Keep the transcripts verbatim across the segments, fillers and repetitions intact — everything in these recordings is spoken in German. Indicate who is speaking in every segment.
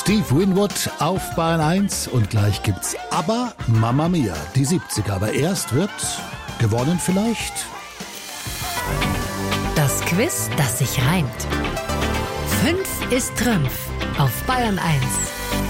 Speaker 1: Steve Winwood auf Bayern eins und gleich gibt's ABBA, Mamma Mia, die siebziger. Aber erst wird gewonnen vielleicht?
Speaker 2: Das Quiz, das sich reimt. Fünf ist Trümpf auf Bayern eins.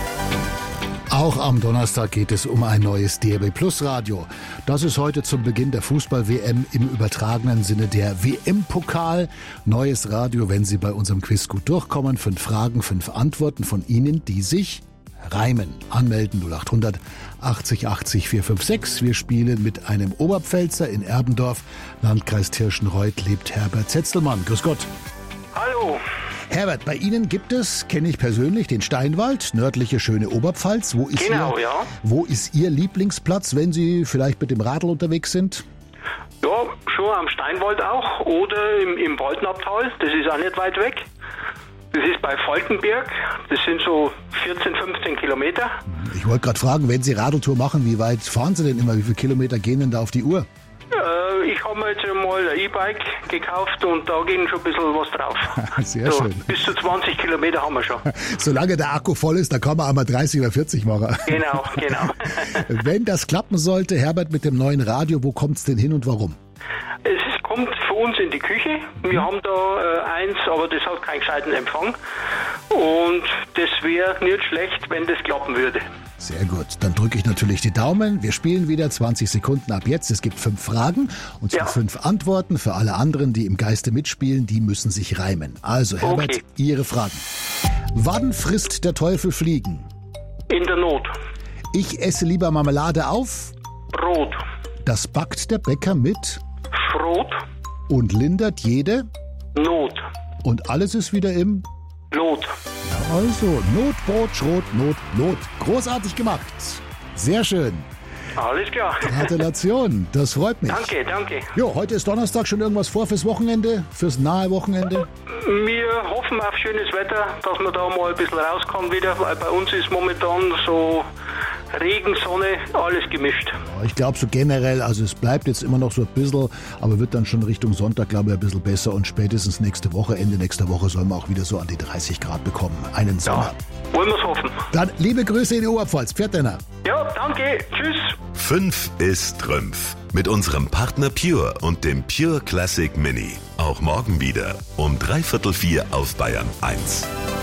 Speaker 1: Auch am Donnerstag geht es um ein neues D A B Plus Radio. Das ist heute zum Beginn der Fußball-W M im übertragenen Sinne der W M-Pokal. Neues Radio, wenn Sie bei unserem Quiz gut durchkommen. Fünf Fragen, fünf Antworten von Ihnen, die sich reimen. Anmelden null acht hundert achtzig achtzig vier fünf sechs. Wir spielen mit einem Oberpfälzer in Erbendorf. Landkreis Tirschenreuth lebt Herbert Zetzelmann. Grüß Gott.
Speaker 3: Hallo.
Speaker 1: Herbert, bei Ihnen gibt es, kenne ich persönlich, den Steinwald, nördliche schöne Oberpfalz. Wo ist
Speaker 3: Genau,
Speaker 1: Ihr,
Speaker 3: ja.
Speaker 1: Wo ist Ihr Lieblingsplatz, wenn Sie vielleicht mit dem Radl unterwegs sind?
Speaker 3: Ja, schon am Steinwald auch oder im, im Waldnabtal, das ist auch nicht weit weg. Das ist bei Falkenberg, das sind so vierzehn, fünfzehn Kilometer.
Speaker 1: Ich wollte gerade fragen, wenn Sie Radltour machen, wie weit fahren Sie denn immer? Wie viele Kilometer gehen denn da auf die Uhr?
Speaker 3: Äh, ich habe mir jetzt mal ein E-Bike gekauft und da ging schon ein bisschen was drauf.
Speaker 1: Sehr
Speaker 3: so,
Speaker 1: schön.
Speaker 3: Bis zu zwanzig Kilometer haben wir schon.
Speaker 1: Solange der Akku voll ist, da kann man einmal dreißig oder vierzig machen.
Speaker 3: Genau, genau.
Speaker 1: Wenn das klappen sollte, Herbert, mit dem neuen Radio, wo kommt's denn hin und warum?
Speaker 3: Es kommt für uns in die Küche. Wir haben da äh, eins, aber das hat keinen gescheiten Empfang. Und das wäre nicht schlecht, wenn das klappen würde.
Speaker 1: Sehr gut, dann drücke ich natürlich die Daumen. Wir spielen wieder zwanzig Sekunden ab jetzt. Es gibt fünf Fragen und zwar
Speaker 3: Ja.
Speaker 1: fünf Antworten. Für alle anderen, die im Geiste mitspielen, die müssen sich reimen. Also Herbert,
Speaker 3: Okay.
Speaker 1: Ihre Fragen. Wann frisst der Teufel Fliegen?
Speaker 3: In der Not.
Speaker 1: Ich esse lieber Marmelade auf.
Speaker 3: Brot.
Speaker 1: Das backt der Bäcker mit
Speaker 3: Schrot.
Speaker 1: und lindert jede.
Speaker 3: Not.
Speaker 1: Und alles ist wieder im...
Speaker 3: Lot.
Speaker 1: Also, Not, Brot, Schrot, Not, Not. Großartig gemacht. Sehr schön.
Speaker 3: Alles klar.
Speaker 1: Gratulation, das freut mich.
Speaker 3: Danke, danke.
Speaker 1: Jo, heute ist Donnerstag, schon irgendwas vor fürs Wochenende, fürs nahe Wochenende?
Speaker 3: Wir hoffen auf schönes Wetter, dass man da mal ein bisschen rauskommen wieder, weil bei uns ist momentan so Regen, Sonne, alles gemischt.
Speaker 1: Ja, ich glaube so generell, also es bleibt jetzt immer noch so ein bisschen, aber wird dann schon Richtung Sonntag, glaube ich, ein bisschen besser und spätestens nächste Woche, Ende nächster Woche sollen wir auch wieder so an die dreißig Grad bekommen. Einen Sommer.
Speaker 3: Ja, wollen wir es hoffen.
Speaker 1: Dann liebe Grüße in die Oberpfalz. Pfiat Denner.
Speaker 3: Ja, danke. Tschüss.
Speaker 4: Fünf ist Trümpf. Mit unserem Partner Pure und dem Pure Classic Mini. Auch morgen wieder um dreiviertel vier auf Bayern eins.